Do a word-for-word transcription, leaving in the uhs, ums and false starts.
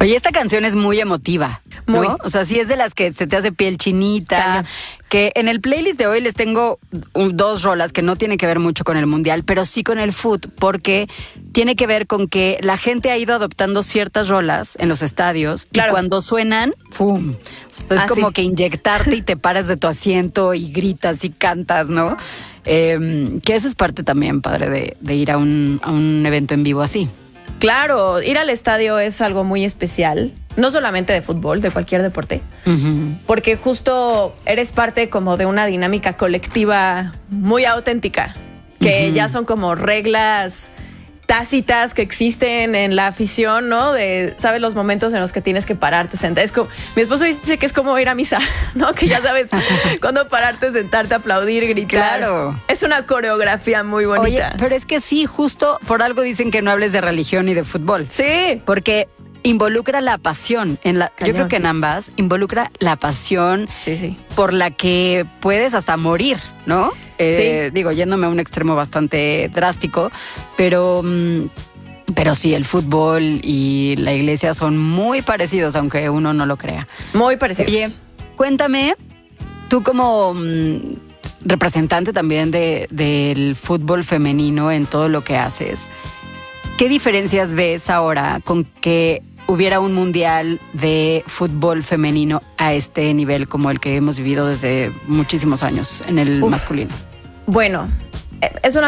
Oye, esta canción es muy emotiva, ¿no? Muy. O sea, sí es de las que se te hace piel chinita. Cañón. Que en el playlist de hoy les tengo un- dos rolas que no tienen que ver mucho con el mundial, pero sí con el foot, porque tiene que ver con que la gente ha ido adoptando ciertas rolas en los estadios Claro. y cuando suenan, ¡fum! O sea, es Ah, como sí. que inyectarte y te paras de tu asiento y gritas y cantas, ¿no? Eh, que eso es parte también, padre, de, de ir a un, a un evento en vivo así. Claro, ir al estadio es algo muy especial, no solamente de fútbol, de cualquier deporte, Ujú. porque justo eres parte como de una dinámica colectiva muy auténtica, que Ujú. ya son como reglas tácitas que existen en la afición, ¿no? De, ¿sabes? Los momentos en los que tienes que pararte, sentar. Es como, mi esposo dice que es como ir a misa, ¿no? Que ya sabes cuándo pararte, sentarte, aplaudir, gritar. Claro. Es una coreografía muy bonita. Oye, pero es que sí, justo por algo dicen que no hables de religión y de fútbol. Sí. Porque involucra la pasión. En la, yo Cañón. creo que en ambas involucra la pasión Sí, sí. por la que puedes hasta morir, ¿no? Eh, Sí. Digo, yéndome a un extremo bastante drástico, pero, mm, pero sí, el fútbol y la iglesia son muy parecidos, aunque uno no lo crea. Muy parecidos. Oye, cuéntame, tú como mm, representante también de, del fútbol femenino en todo lo que haces, ¿qué diferencias ves ahora con que hubiera un mundial de fútbol femenino a este nivel como el que hemos vivido desde muchísimos años en el Uf. masculino? Bueno, es una